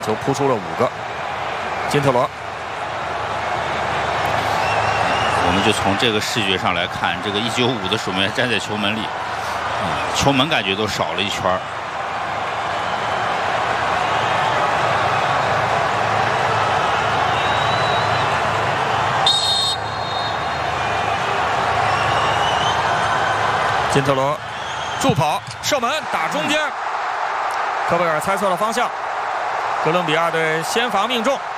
球扑出了5个。金特罗， 我们就从这个视觉上来看，这个195的守门员站在球门里，球门感觉都少了一圈。 金特罗助跑射门打中间，科贝尔猜错了方向，哥伦比亚队先防命中。